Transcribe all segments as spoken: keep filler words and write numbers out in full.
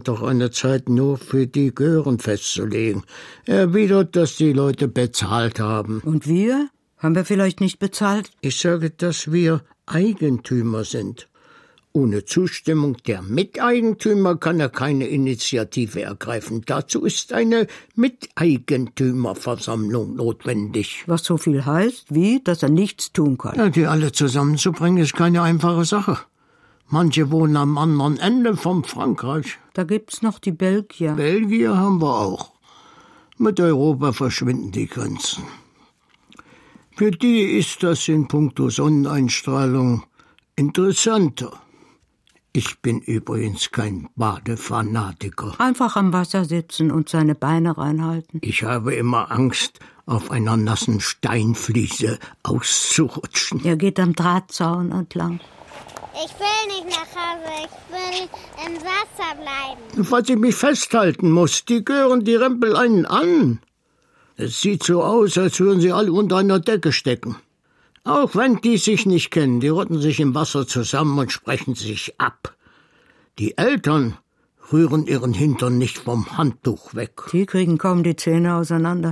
doch eine Zeit nur für die Gören festzulegen. Er erwidert, dass die Leute bezahlt haben. Und wir? Haben wir vielleicht nicht bezahlt? Ich sage, dass wir Eigentümer sind. Ohne Zustimmung der Miteigentümer kann er keine Initiative ergreifen. Dazu ist eine Miteigentümerversammlung notwendig. Was so viel heißt, wie, dass er nichts tun kann. Ja, die alle zusammenzubringen, ist keine einfache Sache. Manche wohnen am anderen Ende von Frankreich. Da gibt's noch die Belgier. Belgier haben wir auch. Mit Europa verschwinden die Grenzen. Für die ist das in puncto Sonneneinstrahlung interessanter. Ich bin übrigens kein Badefanatiker. Einfach am Wasser sitzen und seine Beine reinhalten. Ich habe immer Angst, auf einer nassen Steinfliese auszurutschen. Er geht am Drahtzaun entlang. Ich will nicht nach Hause, ich will im Wasser bleiben. Falls ich mich festhalten muss, die Gören, die rempeln einen an. Es sieht so aus, als würden sie alle unter einer Decke stecken. Auch wenn die sich nicht kennen, die rotten sich im Wasser zusammen und sprechen sich ab. Die Eltern rühren ihren Hintern nicht vom Handtuch weg. Die kriegen kaum die Zähne auseinander.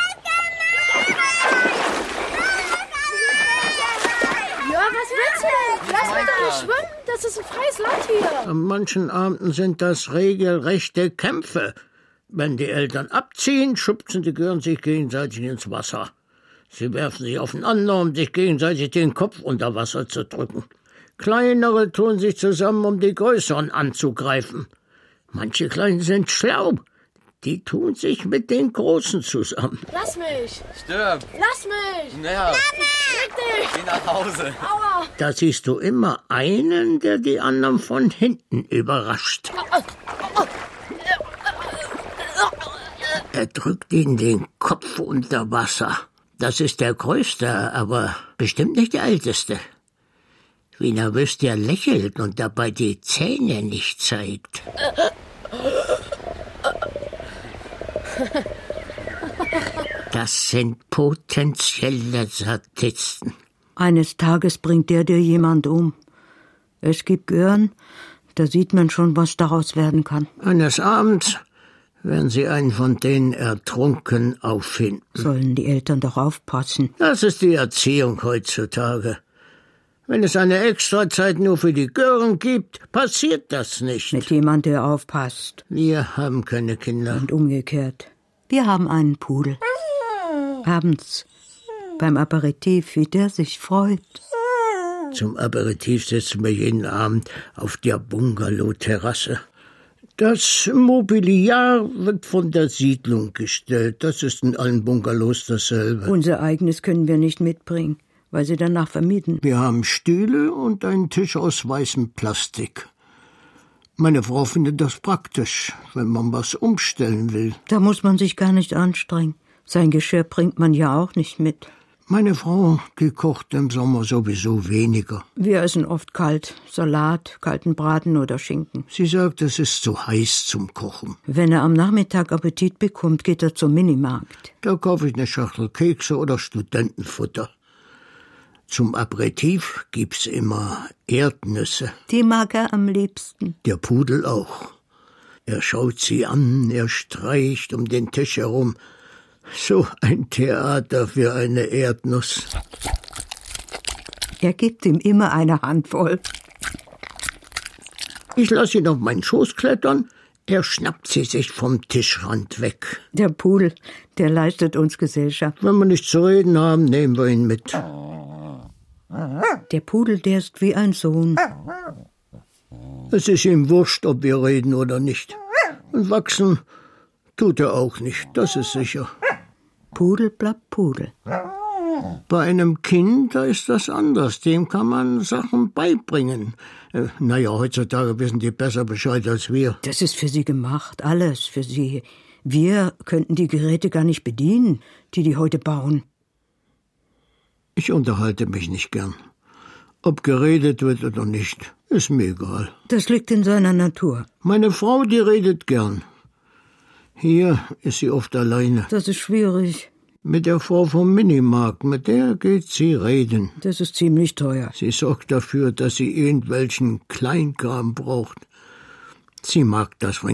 Ja, was willst du denn? Lass mich doch nicht schwimmen, das ist ein freies Land hier. An manchen Abenden sind das regelrechte Kämpfe. Wenn die Eltern abziehen, schubsen die Gören sich gegenseitig ins Wasser. Sie werfen sich aufeinander, um sich gegenseitig den Kopf unter Wasser zu drücken. Kleinere tun sich zusammen, um die Größeren anzugreifen. Manche Kleinen sind schlau. Die tun sich mit den Großen zusammen. Lass mich! Stirb! Lass mich! Naja, Krieg dich! geh nach Hause. Aua! Da siehst du immer einen, der die anderen von hinten überrascht. Er drückt ihnen den Kopf unter Wasser. Das ist der Größte, aber bestimmt nicht der Älteste. Wie nervös der lächelt und dabei die Zähne nicht zeigt. Das sind potenzielle Sadisten. Eines Tages bringt der dir jemand um. Es gibt Gören, da sieht man schon, was daraus werden kann. Eines Abends werden sie einen von denen ertrunken auffinden. Sollen die Eltern doch aufpassen. Das ist die Erziehung heutzutage. Wenn es eine Extrazeit nur für die Gören gibt, passiert das nicht. Mit jemand, der aufpasst. Wir haben keine Kinder. Und umgekehrt. Wir haben einen Pudel. Abends beim Aperitif, wie der sich freut. Zum Aperitif sitzen wir jeden Abend auf der Bungalow-Terrasse. Das Mobiliar wird von der Siedlung gestellt. Das ist in allen Bungalows dasselbe. Unser eigenes können wir nicht mitbringen, weil sie danach vermieten. Wir haben Stühle und einen Tisch aus weißem Plastik. Meine Frau findet das praktisch, wenn man was umstellen will. Da muss man sich gar nicht anstrengen. Sein Geschirr bringt man ja auch nicht mit. Meine Frau, die kocht im Sommer sowieso weniger. Wir essen oft kalt. Salat, kalten Braten oder Schinken. Sie sagt, es ist zu heiß zum Kochen. Wenn er am Nachmittag Appetit bekommt, geht er zum Minimarkt. Da kaufe ich eine Schachtel Kekse oder Studentenfutter. Zum Aperitif gibt's immer Erdnüsse. Die mag er am liebsten. Der Pudel auch. Er schaut sie an, er streicht um den Tisch herum. So ein Theater für eine Erdnuss. Er gibt ihm immer eine Handvoll. Ich lasse ihn auf meinen Schoß klettern. Er schnappt sie sich vom Tischrand weg. Der Pudel, der leistet uns Gesellschaft. Wenn wir nichts zu reden haben, nehmen wir ihn mit. Der Pudel, der ist wie ein Sohn. Es ist ihm wurscht, ob wir reden oder nicht. Und wachsen tut er auch nicht, das ist sicher. Pudel bleibt Pudel. Bei einem Kind, da ist das anders. Dem kann man Sachen beibringen. Äh, naja, heutzutage wissen die besser Bescheid als wir. Das ist für sie gemacht, alles für sie. Wir könnten die Geräte gar nicht bedienen, die die heute bauen. Ich unterhalte mich nicht gern. Ob geredet wird oder nicht, ist mir egal. Das liegt in seiner Natur. Meine Frau, die redet gern. Hier ist sie oft alleine. Das ist schwierig. Mit der Frau vom Minimarkt, mit der geht sie reden. Das ist ziemlich teuer. Sie sorgt dafür, dass sie irgendwelchen Kleinkram braucht. Sie mag das, wenn